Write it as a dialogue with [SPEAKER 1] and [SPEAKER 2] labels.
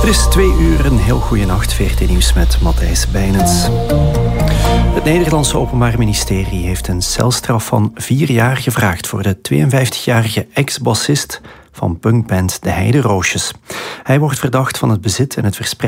[SPEAKER 1] Er is 2 uur, een heel goede nacht. VRT Nieuws met Matthijs Bijnens. Het Nederlandse Openbaar Ministerie heeft een celstraf van 4 jaar gevraagd voor de 52-jarige ex-bassist van punkband De Heideroosjes. Hij wordt verdacht van het bezit en het verspreiden